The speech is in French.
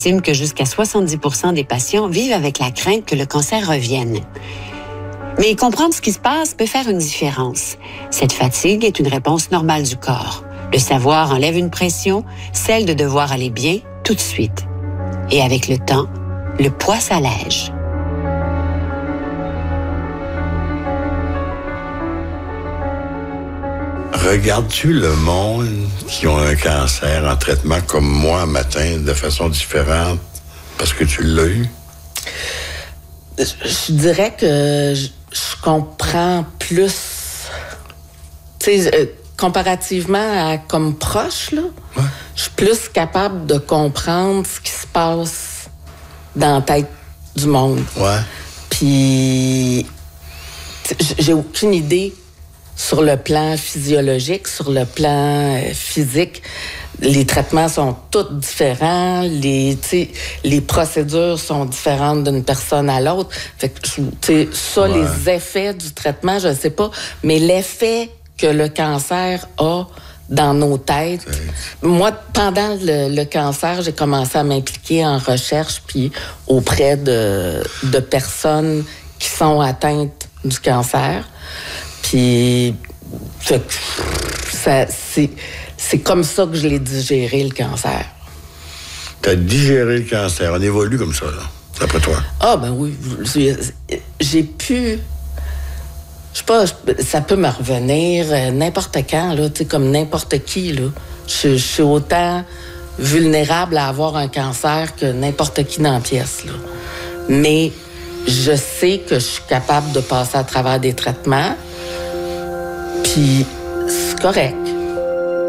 estime que jusqu'à 70% des patients vivent avec la crainte que le cancer revienne. Mais comprendre ce qui se passe peut faire une différence. Cette fatigue est une réponse normale du corps. Le savoir enlève une pression, celle de devoir aller bien tout de suite. Et avec le temps, le poids s'allège. Regardes-tu le monde qui ont un cancer en traitement comme moi, matin, de façon différente parce que tu l'as eu? Je dirais que je comprends plus, tu sais, comparativement à comme proche, là, ouais. Je suis plus capable de comprendre ce qui se passe dans la tête du monde. Ouais. Puis, j'ai aucune idée sur le plan physiologique, sur le plan physique. Les traitements sont tous différents, les procédures sont différentes d'une personne à l'autre. Fait que, ça, ouais. Les effets du traitement, je ne sais pas, mais l'effet que le cancer a dans nos têtes. Moi, pendant le cancer, j'ai commencé à m'impliquer en recherche puis auprès de personnes qui sont atteintes du cancer. Puis, c'est comme ça que je l'ai digéré, le cancer. T'as digéré le cancer. On évolue comme ça, là, d'après toi? Ah, ben oui. J'ai pu... Je sais pas, ça peut me revenir n'importe quand, là, tu sais, comme n'importe qui, là. Je suis autant vulnérable à avoir un cancer que n'importe qui dans la pièce, là. Mais je sais que je suis capable de passer à travers des traitements, puis c'est correct.